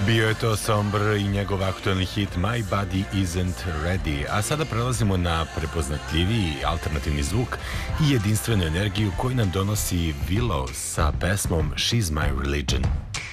Bio je to Sombr i njegov aktualni hit My Body Isn't Ready, a sada prelazimo na prepoznatljiviji alternativni zvuk i jedinstvenu energiju koju nam donosi Willow sa pesmom She's My Religion.